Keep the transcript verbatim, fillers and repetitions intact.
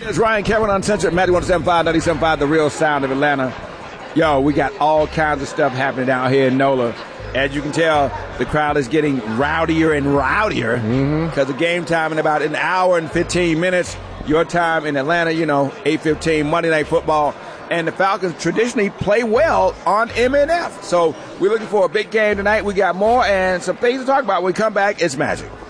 It's Ryan Cameron Uncensored, Matty one seven five, nine seven five, The Real Sound of Atlanta. Yo, we got all kinds of stuff happening down here in NOLA. As you can tell, the crowd is getting rowdier and rowdier because mm-hmm. of game time in about an hour and fifteen minutes. Your time in Atlanta, you know, eight fifteen, Monday Night Football. And the Falcons traditionally play well on M N F. So we're looking for a big game tonight. We got more and some things to talk about when we come back. It's Magic.